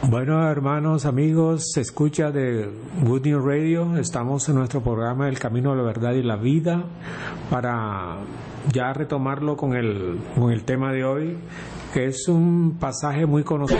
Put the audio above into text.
Bueno, hermanos, amigos, se escucha de Good News Radio. Estamos en nuestro programa El Camino a la Verdad y la Vida para ya retomarlo con el tema de hoy, que es un pasaje muy conocido.